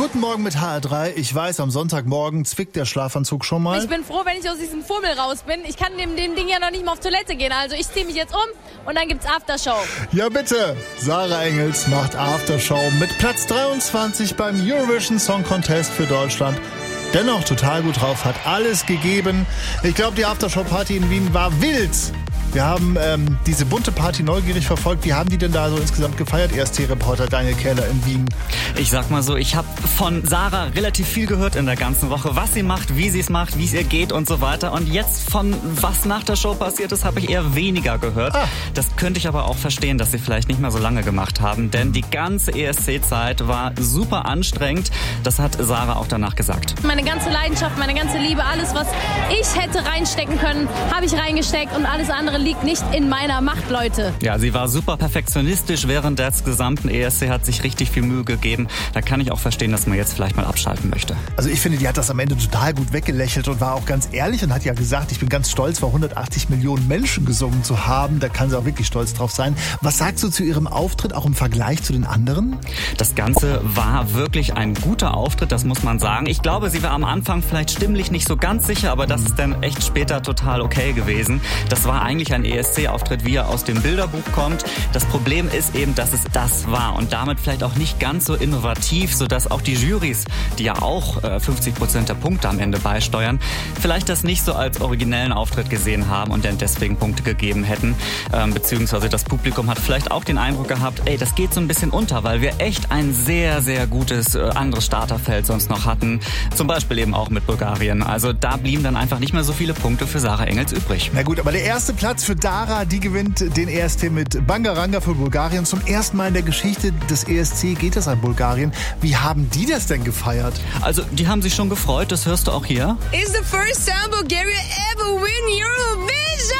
Guten Morgen mit HR3. Ich weiß, am Sonntagmorgen zwickt der Schlafanzug schon mal. Ich bin froh, wenn ich aus diesem Fummel raus bin. Ich kann dem Ding ja noch nicht mal auf Toilette gehen. Also ich ziehe mich jetzt um und dann gibt's Aftershow. Ja bitte, Sarah Engels macht Aftershow mit Platz 23 beim Eurovision Song Contest für Deutschland. Dennoch total gut drauf, hat alles gegeben. Ich glaube, die Aftershow-Party in Wien war wild. Wir haben diese bunte Party neugierig verfolgt. Wie haben die denn da so insgesamt gefeiert, EST-Reporter Daniel Kähler in Wien? Ich sag mal so, ich habe von Sarah relativ viel gehört in der ganzen Woche. Was sie macht, wie sie es macht, wie es ihr geht und so weiter. Und jetzt von was nach der Show passiert ist, habe ich eher weniger gehört. Das könnte ich aber auch verstehen, dass sie vielleicht nicht mehr so lange gemacht haben. Denn die ganze ESC-Zeit war super anstrengend. Das hat Sarah auch danach gesagt. Meine ganze Leidenschaft, meine ganze Liebe, alles, was ich hätte reinstecken können, habe ich reingesteckt und alles andere liegt nicht in meiner Macht, Leute. Ja, sie war super perfektionistisch während des gesamten ESC, hat sich richtig viel Mühe gegeben. Da kann ich auch verstehen, dass man jetzt vielleicht mal abschalten möchte. Also ich finde, die hat das am Ende total gut weggelächelt und war auch ganz ehrlich und hat ja gesagt, ich bin ganz stolz, vor 180 Millionen Menschen gesungen zu haben. Da kann sie auch wirklich stolz drauf sein. Was sagst du zu ihrem Auftritt, auch im Vergleich zu den anderen? Das Ganze war wirklich ein guter Auftritt, das muss man sagen. Ich glaube, sie war am Anfang vielleicht stimmlich nicht so ganz sicher, aber das ist dann echt später total okay gewesen. Das war eigentlich ein ESC-Auftritt, wie er aus dem Bilderbuch kommt. Das Problem ist eben, dass es das war und damit vielleicht auch nicht ganz so innovativ, sodass auch die Jurys, die ja auch 50% der Punkte am Ende beisteuern, vielleicht das nicht so als originellen Auftritt gesehen haben und dann deswegen Punkte gegeben hätten. Beziehungsweise das Publikum hat vielleicht auch den Eindruck gehabt, das geht so ein bisschen unter, weil wir echt ein sehr, sehr gutes anderes Starterfeld sonst noch hatten. Zum Beispiel eben auch mit Bulgarien. Also da blieben dann einfach nicht mehr so viele Punkte für Sarah Engels übrig. Na gut, aber der erste Platz für Dara, die gewinnt den ESC mit Bangaranga für Bulgarien. Zum ersten Mal in der Geschichte des ESC geht es an Bulgarien. Wie haben die das denn gefeiert? Also die haben sich schon gefreut, das hörst du auch hier. It's the first time Bulgaria ever win Eurovision!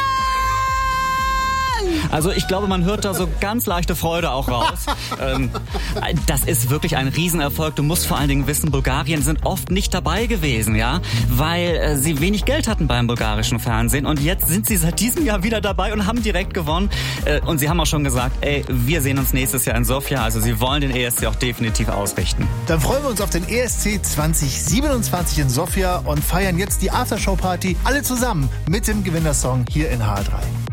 Also ich glaube, man hört da so ganz leichte Freude auch raus. Das ist wirklich ein Riesenerfolg. Du musst vor allen Dingen wissen, Bulgarien sind oft nicht dabei gewesen, ja, weil sie wenig Geld hatten beim bulgarischen Fernsehen. Und jetzt sind sie seit diesem Jahr wieder dabei und haben direkt gewonnen. Und sie haben auch schon gesagt, wir sehen uns nächstes Jahr in Sofia. Also sie wollen den ESC auch definitiv ausrichten. Dann freuen wir uns auf den ESC 2027 in Sofia und feiern jetzt die Aftershow-Party alle zusammen mit dem Gewinnersong hier in HR3.